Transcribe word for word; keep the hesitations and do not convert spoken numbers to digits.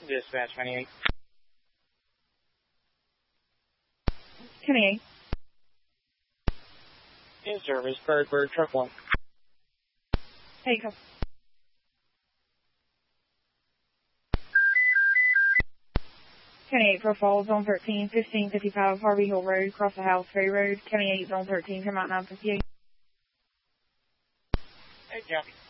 Dispatch twenty-eight. twenty-eight. In service, Bird Bird Truck one. Hey, come. twenty-eight for Falls, Zone thirteen, fifteen fifty-five Harvey Hill Road, across the House Ferry Road, twenty-eight, Zone thirteen, come out nine fifty-eight. Hey, Jackie.